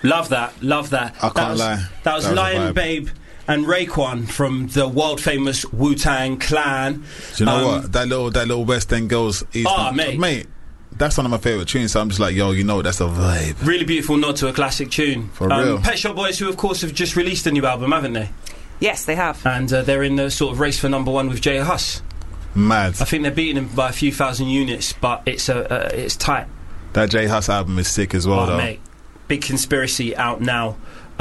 Love that. I can't lie. That was Lion Babe and Raekwon from the world famous Wu-Tang Clan. Do you know what? That little West End Girls. Mate. That's one of my favourite tunes, so I'm just like, yo, you know, that's a vibe. Really beautiful nod to a classic tune. For real. Pet Shop Boys, who of course have just released a new album, haven't they? Yes, they have. And they're in the sort of race for number one with Jay Huss. Mad. I think they're beating him by a few thousand units, but it's tight. That Jay Huss album is sick as well, though. Mate. Big Conspiracy out now.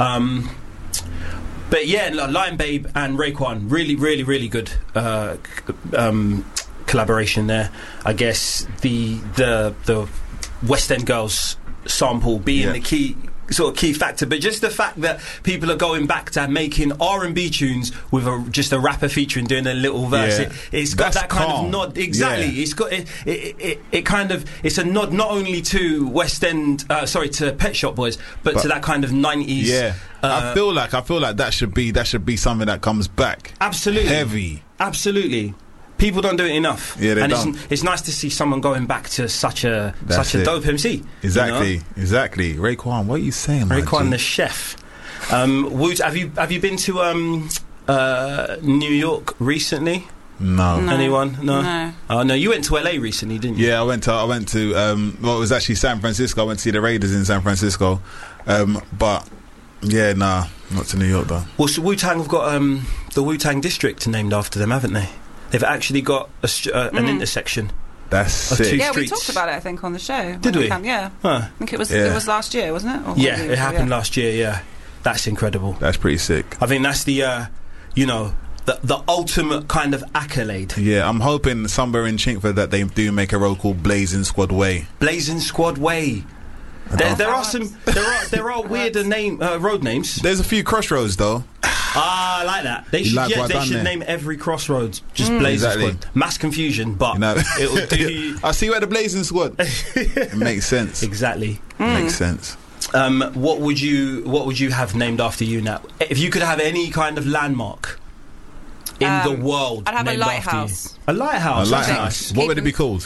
But yeah, Lion Babe and Raekwon, really, really, really good collaboration there. I guess the West End Girls sample being the key factor, but just the fact that people are going back to making R&B tunes with just a rapper featuring doing a little verse, it's got that kind of nod. Exactly, it's got it kind of, it's a nod not only to West End, to Pet Shop Boys, but to that kind of 90s. Yeah, I feel like that should be something that comes back. Absolutely, heavy. Absolutely. People don't do it enough. Yeah, they and don't. It's nice to see someone going back to such a dope MC. Exactly, you know? exactly. Raekwon, what are you saying, man? Raekwon the chef. Have you been to New York recently? No. Anyone? No. Oh no, you went to LA recently, didn't you? Yeah, I went to well, it was actually San Francisco. I went to see the Raiders in San Francisco. But yeah, nah, not to New York though. Well, so Wu-Tang have got the Wu-Tang district named after them, haven't they? They've actually got an intersection. That's sick. Yeah, we talked about it, I think, on the show. Did we? Yeah. Huh. I think it was last year, wasn't it? Or it happened last year, yeah. That's incredible. That's pretty sick. I think that's the, the ultimate kind of accolade. Yeah, I'm hoping somewhere in Chinkford that they do make a road called Blazing Squad Way. Blazing Squad Way. There are weirder road names. There's a few crossroads though. I like that. They should name every crossroads just Blazing Squad. Mass confusion, but it'll do. I see where the Blazing Squad. It makes sense. Exactly. Makes sense. What would you have named after you now? If you could have any kind of landmark in the world, I'd have a lighthouse. A lighthouse. A lighthouse. What would it be called?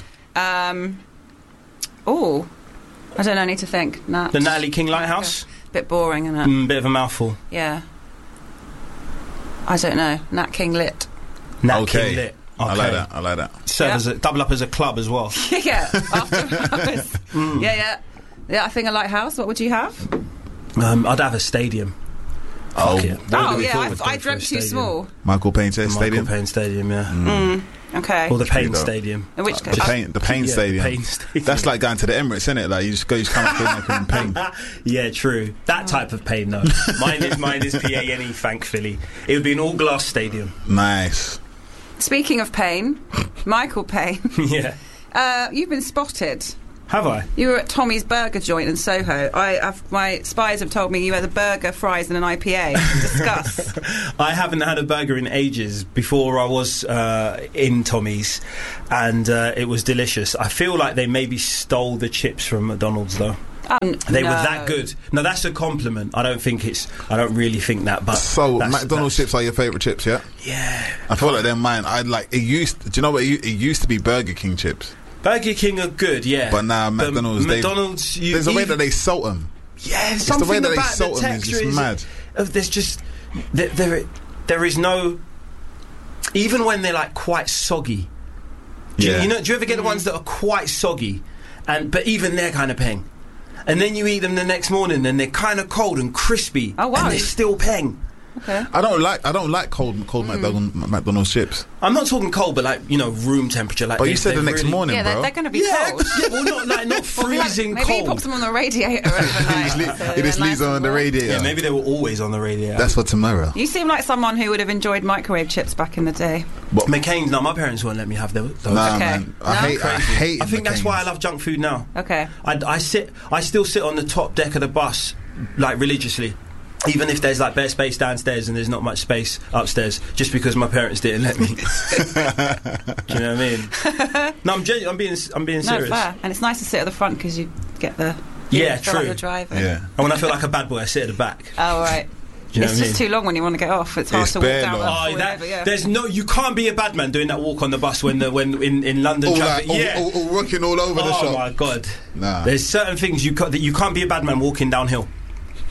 I don't know. I need to think. The Natalie King Lighthouse. Bit boring, isn't it? Bit of a mouthful. Yeah. I don't know. Nat King Lit. King Lit. Okay. I like that. Serve double up as a club as well. Yeah. After hours. Yeah. I think a lighthouse. What would you have? I'd have a stadium. I dreamt too small. Michael Payne Stadium. Michael Payne Stadium, yeah. Okay. Or the Payne Stadium. In which case? The Payne Stadium. Payne Stadium. That's like going to the Emirates, isn't it? Like you just come in pain. Yeah, true. That type of pain, though. Mine is P-A-N-E, thankfully. It would be an all-glass stadium. Nice. Speaking of pain, Michael Payne. Yeah. You've been spotted. Have I? You were at Tommy's Burger Joint in Soho. My spies have told me you had a burger, fries and an IPA. Discuss. I haven't had a burger in ages before I was in Tommy's, and it was delicious. I feel like they maybe stole the chips from McDonald's, though. They were that good. No, that's a compliment. I don't really think that. But so McDonald's chips are your favourite chips, yeah? Yeah. I feel like they're mine. Do you know what? It used to be Burger King chips. Burger King are good, yeah. But now McDonald's, there's a way that they salt them. Yeah, it's the way that they salt them is just mad. There's just there is no, even when they're like quite soggy. Do you ever get the ones that are quite soggy, but even they're kind of peng, and then you eat them the next morning and they're kind of cold and crispy. Oh wow, and they're still peng. Okay. I don't like cold McDonald's chips. I'm not talking cold, but like room temperature. Like, but you said the next morning, bro. They're going to be cold. Yeah, well, not freezing maybe cold. Maybe he pops them on the radiator overnight. He just leaves them on the radiator. Yeah, maybe they were always on the radiator. That's for tomorrow. You seem like someone who would have enjoyed microwave chips back in the day. What? McCain's? No, my parents won't let me have those. Nah, man. I hate I think that's why I love junk food now. Okay. I still sit on the top deck of the bus, like religiously. Even if there's like bare space downstairs and there's not much space upstairs, just because my parents didn't let me. Do you know what I mean? No, I'm being serious. No, fair. And it's nice to sit at the front because you get the true. Like the driver. Yeah. And when I feel like a bad boy, I sit at the back. Oh right. Do you know it's just too long when you want to get off. It's hard to walk down. There's you can't be a bad man doing that walk on the bus when in London traffic. All rocking all over the shop. Oh my god. Nah. There's certain things that you can't be a bad man walking downhill.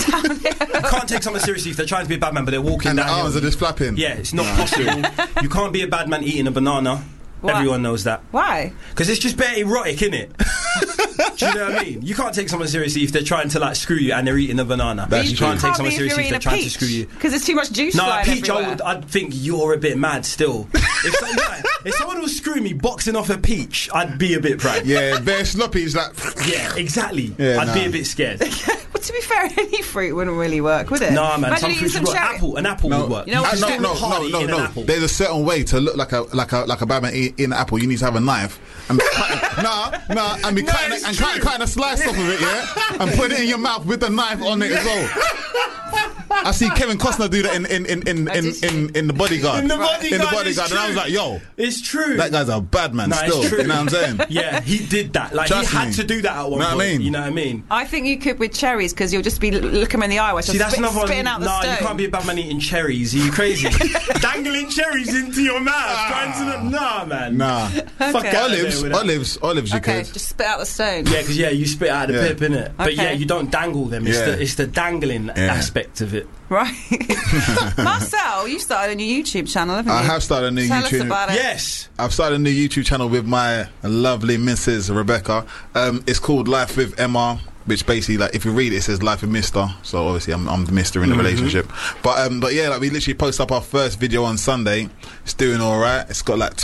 You can't take someone seriously if they're trying to be a bad man, but they're walking And the down. arms are just flapping. Yeah, it's not possible. You can't be a bad man eating a banana. Why? Everyone knows that. Why? Because it's just bare erotic, innit? Do you know what I mean? You can't take someone seriously if they're trying to like screw you and they're eating a banana. That's You true. can't take someone seriously if they're trying to screw you. Because there's too much juice No, flying peach, everywhere. I'd think you're a bit mad still. If someone was screwing me boxing off a peach, I'd be a bit proud. Yeah, bare sloppy. It's like, Yeah, exactly. Yeah, I'd be nah. a bit scared. But to be fair, any fruit wouldn't really work, would it? Nah, man. Imagine Some eating fruits some would work. cherry. An apple would work. You know what You you can do? still hardly eat an no. apple. There's a certain way to look like a bad man eating an apple. You need to have a knife and be cutting a slice off of it, yeah, and put it in your mouth with the knife on it as well. I see Kevin Costner do that in the Bodyguard. In the Bodyguard, it's and I was true. like, yo, It's true. that guy's a bad man Nah, it's still. true. You know what I'm saying? Yeah, he did that. Like, Trust he had me. to do that at one Know point. what I mean? You know what I mean? I think you could with cherries because you'll just be looking them in the eye while See, that's another one. spitting out the Nah, stone. you can't be a bad man eating cherries. Are you crazy? Dangling cherries into your mouth. Trying to... Nah, man. Nah. Fuck Okay. out of there with that. Olives. You Okay, could. just spit out the stone. Yeah, because you spit out the Yeah. pip, innit? But Okay. yeah, you don't dangle them. It's, Yeah. it's the dangling aspect of it. Right. Marcel, you started a new YouTube channel, haven't you? I have started a new Tell us YouTube. about it. Yes. I've started a new YouTube channel with my lovely Mrs. Rebecca. It's called Life with Emma, which basically, like, if you read it, it says Life with Mister. So obviously, I'm the Mister in the relationship. But yeah, like, we literally post up our first video on Sunday. It's doing all right. It's got like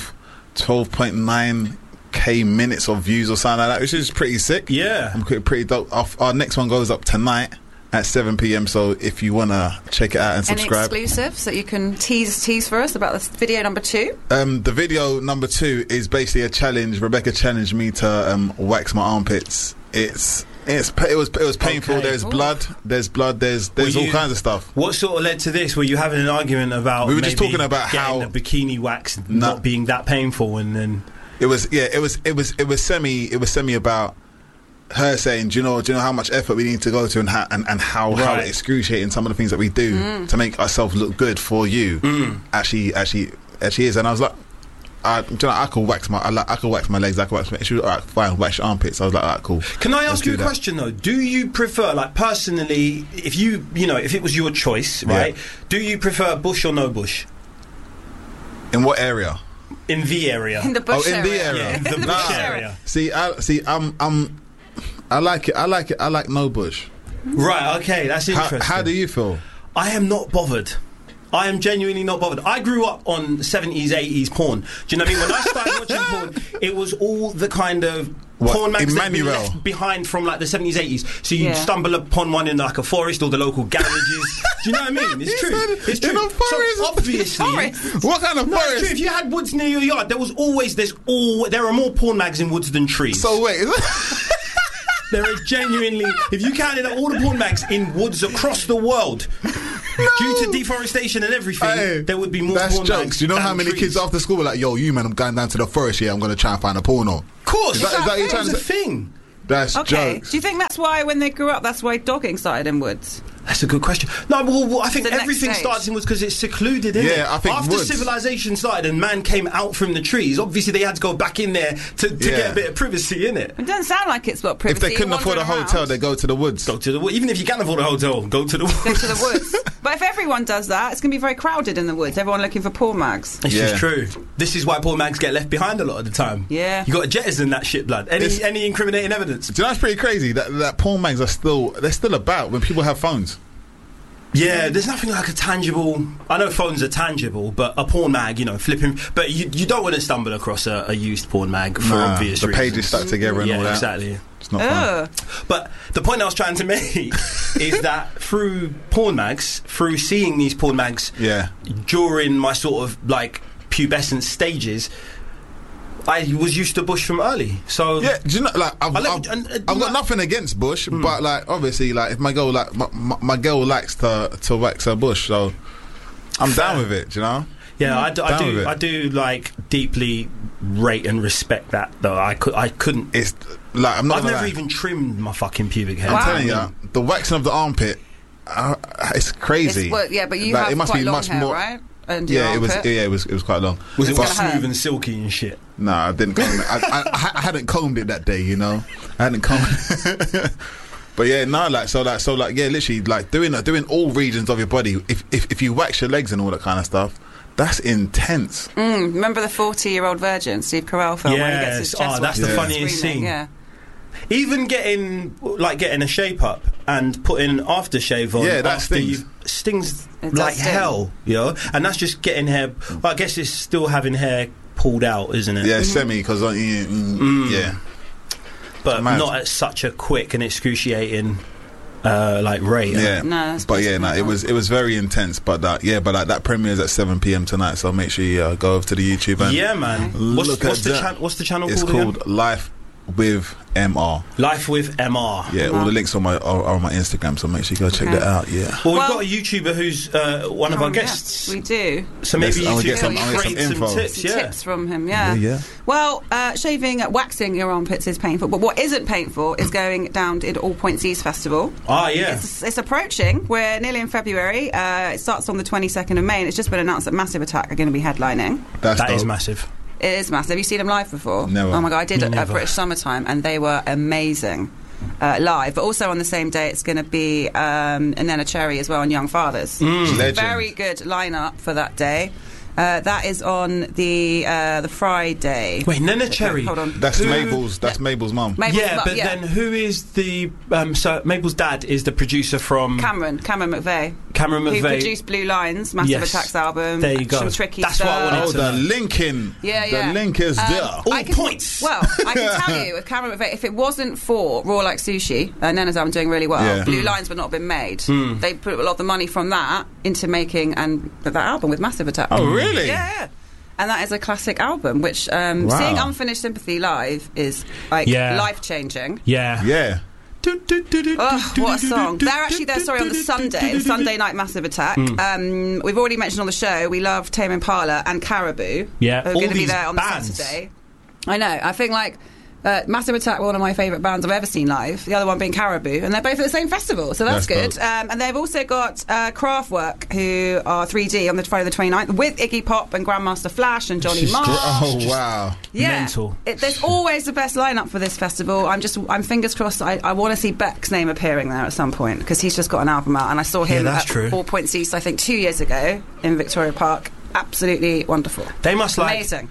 12.9k minutes of views or something like that, which is pretty sick. Yeah. I'm pretty dope. Our next one goes up tonight at 7 p.m. So if you wanna check it out and Any subscribe. exclusives that you can tease for us about this video number 2? The video number 2 is basically a challenge. Rebecca challenged me to wax my armpits. It was painful. Okay. There's blood. There's Were all you- kinds of stuff. What sort of led to this? Were you having an argument about? We were just maybe talking about getting how- the bikini wax not being that painful, and then It was semi about her saying, do you know how much effort we need to go to and how Right. excruciating some of the things that we do to make ourselves look good for you actually is. And I was like, I could wax my legs, I could wax my she was alright, fine, wax your armpits. I was like, alright, cool. Can I Let's ask you do a that. question though? Do you prefer, like, personally, if if it was your choice, right? Do you prefer bush or no bush In what area? in the area? In the bush in the area. area. Yeah, the bush area. I like it. I like no bush. Right. Okay, that's interesting. How do you feel? I am not bothered. I am genuinely not bothered. I grew up on 70s, 80s porn. Do you know what I mean? When I started watching porn, it was all the kind of porn mags that we Emmanuel? left behind from like the 70s, 80s. So you'd Yeah. stumble upon one in like a forest or the local garages. Do you know what I mean? It's true. It's true. in a forest? So obviously, Forest? What kind of no, it's forest? true. If you had woods near your yard, there are more porn mags in woods than trees. So wait, There are genuinely, if you counted out all the porn mags in woods across the world, due to deforestation and everything, hey, there would be more that's porn jokes. mags. You know than how many trees. kids after school were like, "Yo, you man, I'm going down to the forest here. I'm going to try and find a porno." Of course, Is that what you're trying that's to a say? thing. That's Okay. jokes. Do you think that's why when they grew up, that's why dogging started in woods? That's a good question. No, well, I think The next everything stage. starts in woods because it's secluded, isn't it? Yeah, I think after woods. civilization started and man came out from the trees, obviously they had to go back in there to get a bit of privacy, innit? It doesn't sound like it's what privacy. If they couldn't afford a wandering hotel, around. they go to the woods. Go to the woods. Even if you can afford a hotel, go to the woods. Go to the woods. But if everyone does that, it's going to be very crowded in the woods. Everyone looking for porn mags. It's Yeah. just true. This is why porn mags get left behind a lot of the time. Yeah. You got to jettison that shit, blood. Any incriminating evidence? Do you know it's pretty crazy that porn mags are still about when people have phones. Yeah, there's nothing like a tangible. I know phones are tangible, but a porn mag, flipping. But you don't want to stumble across a used porn mag for obvious the reasons. pages stuck together and Yeah, all that. exactly. It's not fun. Ugh. But the point I was trying to make is that through porn mags, through seeing these porn mags Yeah. during my sort of like pubescent stages, I was used to bush from early. So Yeah, do you know, like I've got nothing against bush, but like obviously, like if my girl my girl likes to wax her bush, so I'm down with it. Do you know? yeah, Down with it. I do like deeply rate and respect that though. I couldn't. It's like I'm not. I've gonna never lie. even trimmed my fucking pubic hair. I'm telling you, the waxing of the armpit, it's crazy. Well, yeah, but you Like, have it must quite be long much hair, more. right? And your Yeah, it was. armpit. Yeah, it was quite long. Was it It's all gonna hurt. smooth and silky and shit? No, I didn't comb it. I hadn't combed it that day. I hadn't combed. But yeah, no, yeah, literally, like doing all regions of your body. If you wax your legs and all that kind of stuff, that's intense. Remember the 40-year-old virgin, Steve Carell film? Where he gets his chest that's the funniest scene. Yeah. Even getting a shape up and putting aftershave on, that stings It like does sting. hell, and that's just getting hair. Well, I guess it's still having hair pulled out, isn't it? Yeah, semi, because yeah. But mad. not at such a quick and excruciating rate. Yeah, No, but yeah, no, it was very intense. But that premieres at 7 p.m. tonight, so make sure you go over to the YouTube and Yeah, man. Look What's the at that. what's the channel It's called? called Life with MR. Life with MR. Yeah, all the links are on my Instagram, so make sure you go check that out. Yeah. Well, we've Well- got a YouTuber who's one of our guests. We do. So maybe Yes, I'll you get two some- can I'll get create some some info. tips. Some Yeah. tips from him, yeah. Yeah. Well, waxing your armpits is painful, but what isn't painful is going down to All Points East Festival. Ah, yeah. It's approaching. We're nearly in February. It starts on the 22nd of May, and it's just been announced that Massive Attack are going to be headlining. That is dope. massive. It is massive. Have you seen them live before? Never. Oh my god, I did at Never. British Summertime, and they were amazing live. But also on the same day, it's going to be Nena Cherry as well on Young Fathers. Legend. Very good lineup for that day. That is on the Friday. Wait, Nena Cherry. Hold on. That's Mabel's. That's Mabel's mum. Mabel's Yeah, mum, but then who is the so Mabel's dad is the producer from Cameron McVeigh. Cameron Who McVeigh. produced Blue Lines, Massive Yes. Attack's album. There you go. Some tricky That's what I stuff. wanted Oh, to the know. linking. Yeah. The link is there. All points. Well, I can tell you with Cameron McVeigh, if it wasn't for Raw Like Sushi, Nena's album doing really well. Yeah. Blue Lines would not have been made. They put a lot of the money from that into making that album with Massive Attack. Oh, really? Yeah. And that is a classic album, which seeing Unfinished Sympathy live is life changing. Yeah. Yeah. Oh, what a song. They're actually there, on the Sunday night Massive Attack. We've already mentioned on the show, we love Tame Impala and Caribou. Yeah, Who are all going to be these there on bands. the Saturday. I know. I think Massive Attack were one of my favourite bands I've ever seen live. The other one being Caribou, and they're both at the same festival, so that's good. dope. And they've also got Kraftwerk, who are 3D on the Friday the 29th, with Iggy Pop and Grandmaster Flash and Johnny Marr. Oh wow. Yeah, mental. There's always the best lineup for this festival. I'm fingers crossed. I want to see Beck's name appearing there at some point because he's just got an album out, and I saw him that's at true. All Points East, I think 2 years ago in Victoria Park. Absolutely wonderful. They must Amazing.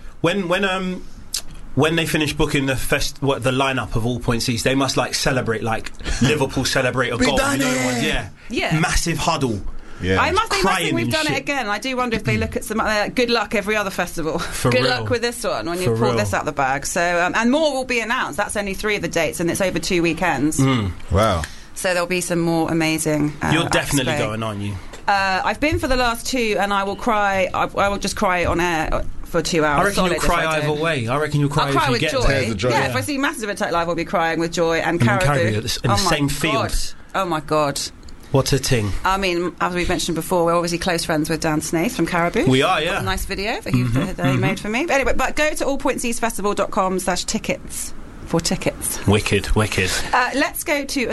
When they finish booking the lineup of All Points East, they must celebrate like Liverpool celebrate a goal. done You know the it. ones, Yeah. Massive huddle. Yeah. They must Crying think we've and done it shit. again. I do wonder if they look at some good luck every other festival. For good real. luck with this one when you For pull real. this out the bag. So and more will be announced. That's only 3 of the dates, and it's over 2 weekends. Wow. So there'll be some more amazing. You're acts definitely playing. going, aren't you? I've been for the last 2, and I will cry. I will just cry on air for 2 hours. I reckon solid you'll if cry I either don't. way. I reckon you'll cry I'll if cry you with get joy. there. Tears of joy. Yeah, Yeah. if I see Massive Attack live, I'll be crying with joy. And Caribou Caribou in the my same God. field. Oh my God. What a ting. I mean, as we've mentioned before, we're obviously close friends with Dan Snaith from Caribou. We are, Got yeah. a nice video that he made for me. But anyway, go to allpointseastfestival.com/tickets for tickets. Wicked. Let's go to a